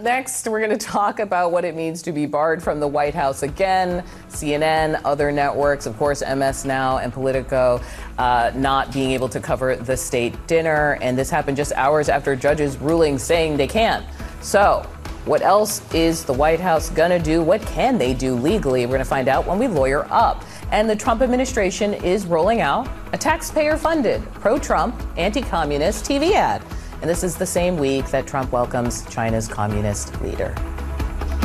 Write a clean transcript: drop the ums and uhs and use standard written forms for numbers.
next, we're going to talk about what it means to be barred from the White House again. CNN, other networks, of course, MS Now and Politico, not being able to cover the state dinner. And this happened just hours after judges' ruling saying they can't. So what else is the White House going to do? What can they do legally? We're going to find out when we lawyer up. And the Trump administration is rolling out a taxpayer-funded, pro-Trump, anti-communist TV ad. And this is the same week that Trump welcomes China's communist leader.